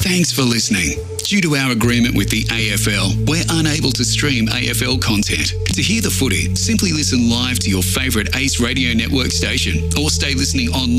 Thanks for listening. Due to our agreement with the AFL, we're unable to stream AFL content. To hear the footy, simply listen live to your favourite Ace Radio Network station or stay listening online